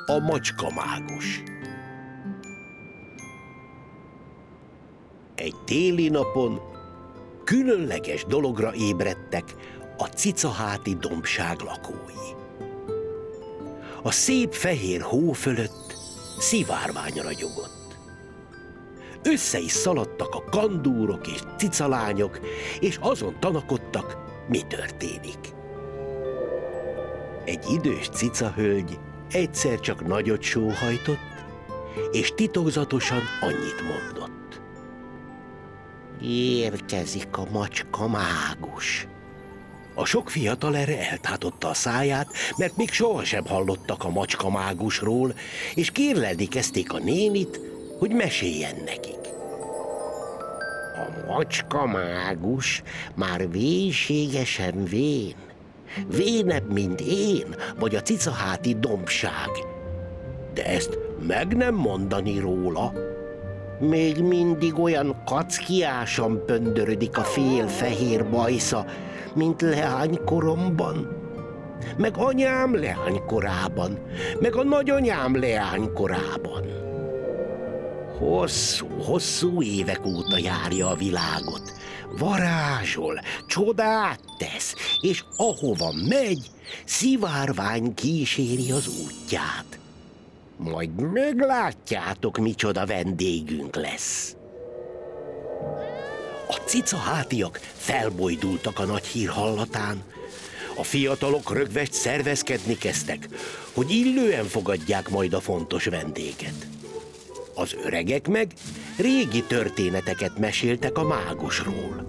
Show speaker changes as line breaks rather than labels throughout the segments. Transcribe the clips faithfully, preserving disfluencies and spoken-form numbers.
A macskamágus. Egy téli napon különleges dologra ébredtek a cicaháti dombság lakói. A szép fehér hó fölött szivárvány ragyogott. Össze is szaladtak a kandúrok és cicalányok, és azon tanakodtak, mi történik. Egy idős cicahölgy egyszer csak nagyot sóhajtott, és titokzatosan annyit mondott. Érkezik a macskamágus. A sok fiatal erre eltátotta a száját, mert még sohasem hallottak a macskamágusról, és kérlelni kezdték a nénit, hogy meséljen nekik. A macskamágus már vénségesen vén. Vénebb, mint én, vagy a cicaháti dombság. De ezt meg nem mondani róla. Még mindig olyan kackiásan pöndörödik a fél-fehér bajsza, mint leánykoromban, meg anyám leánykorában, meg a nagyanyám leánykorában. Hosszú-hosszú évek óta járja a világot, varázsol, csodát tesz, és ahova megy, szivárvány kíséri az útját. Majd meglátjátok, micsoda vendégünk lesz. A cicahátiak felbojdultak a nagy hír hallatán. A fiatalok rögvest szervezkedni kezdtek, hogy illően fogadják majd a fontos vendéget. Az öregek meg régi történeteket meséltek a mágusról.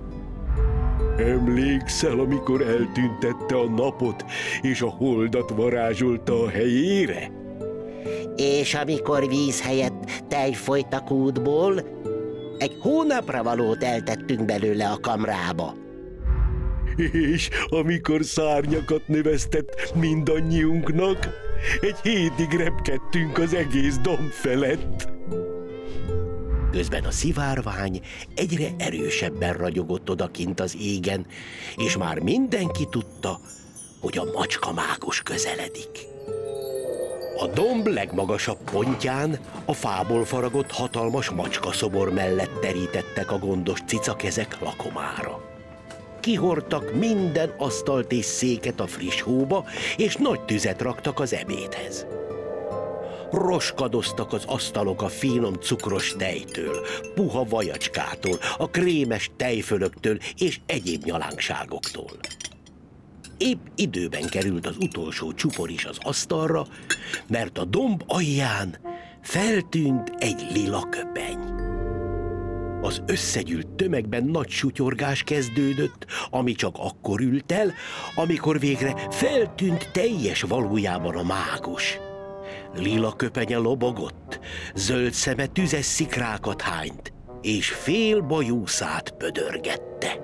Emlékszel, amikor eltüntette a napot, és a holdat varázsolta a helyére? És amikor víz helyett tej folyt a kútból, egy hónapra valót eltettünk belőle a kamrába. És amikor szárnyakat növesztett mindannyiunknak, egy hétig repkedtünk az egész domb felett. Közben a szivárvány egyre erősebben ragyogott odakint az égen, és már mindenki tudta, hogy a macskamágus közeledik. A domb legmagasabb pontján a fából faragott hatalmas macskaszobor mellett terítettek a gondos cicakezek lakomára. Kihordtak minden asztalt és széket a friss hóba, és nagy tüzet raktak az ebédhez. Roskadoztak az asztalok a finom cukros tejtől, puha vajacskától, a krémes tejfölöktől és egyéb nyalánkságoktól. Épp időben került az utolsó csupor is az asztalra, mert a domb alján feltűnt egy lila köpeny. Az összegyűlt tömegben nagy sutyorgás kezdődött, ami csak akkor ült el, amikor végre feltűnt teljes valójában a mágus. Lila köpenye lobogott, zöld szeme tüzes szikrákat hányt, és fél bajúszát pödörgette.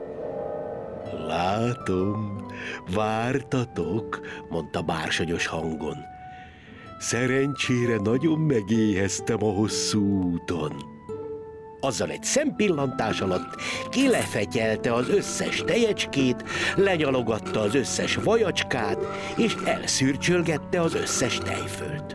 Látom, vártatok, mondta bársonyos hangon. Szerencsére nagyon megéheztem a hosszú úton. Azzal egy szempillantás alatt kilefetyelte az összes tejecskét, lenyalogatta az összes vajacskát, és elszürcsölgette az összes tejfölt.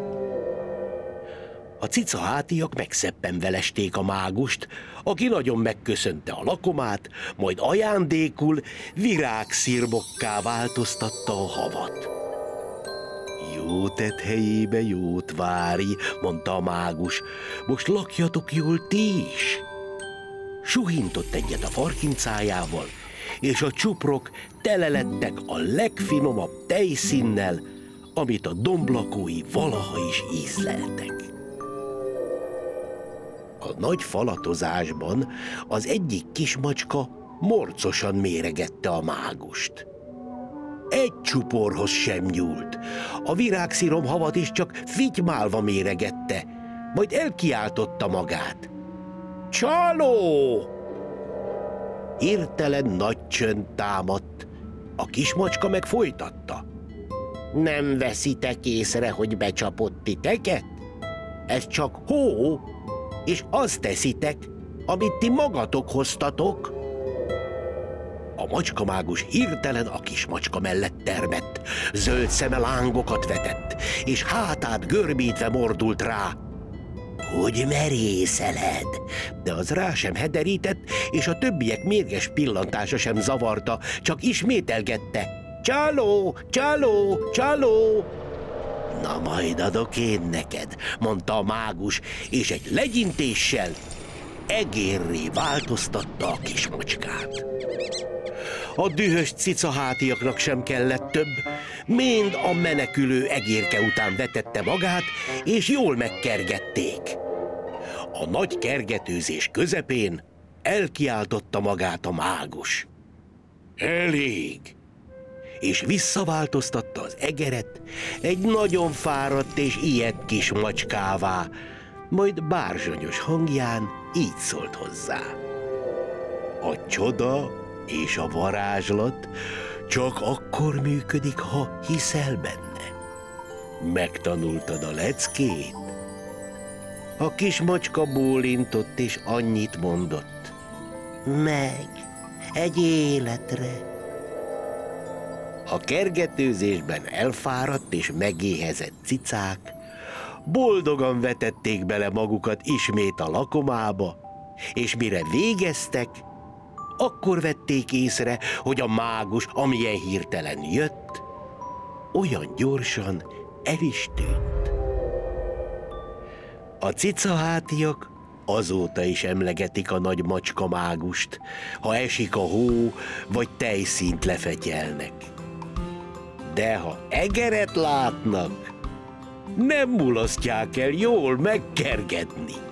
A cicahátiak megszeppenve lesték a mágust, aki nagyon megköszönte a lakomát, majd ajándékul virágszirmokká változtatta a havat. Jó tett helyébe jót várj, mondta a mágus, most lakjatok jól ti is. Suhintott egyet a farkincájával, és a csuprok tele lettek a legfinomabb tejszínnel, amit a domblakói valaha is ízleltek. A nagy falatozásban az egyik kismacska morcosan méregette a mágust. Egy csuporhoz sem nyúlt. A virágszírom havat is csak fitymálva méregette, majd elkiáltotta magát. Csaló! Hirtelen nagy csönd támadt. A kismacska meg folytatta. Nem veszitek észre, hogy becsapott titeket? Ez csak hó, és azt teszitek, amit ti magatok hoztatok. A macskamágus hirtelen a kismacska mellett termett, zöld szeme lángokat vetett, és hátát görbítve mordult rá. Hogy merészeled? De az rá sem hederített, és a többiek mérges pillantása sem zavarta, csak ismételgette. Csaló, csaló, csaló! Na majd adok én neked, mondta a mágus, és egy legyintéssel egérré változtatta a kis macskát. A dühös cicahátiaknak sem kellett több, mind a menekülő egérke után vetette magát, és jól megkergették. A nagy kergetőzés közepén elkiáltotta magát a mágus. Elég! És visszaváltoztatta az egeret egy nagyon fáradt és ijedt kis macskává, majd bárzsonyos hangján így szólt hozzá. A csoda és a varázslat csak akkor működik, ha hiszel benne. Megtanultad a leckét? A kis macska bólintott, és annyit mondott. Meg, egy életre. A kergetőzésben elfáradt és megéhezett cicák boldogan vetették bele magukat ismét a lakomába, és mire végeztek, akkor vették észre, hogy a mágus, amilyen hirtelen jött, olyan gyorsan el is tűnt. A cicahátiak azóta is emlegetik a nagy macska mágust, ha esik a hó, vagy tejszínt lefetyelnek. De ha egeret látnak, nem mulasztják el jól megkergetni.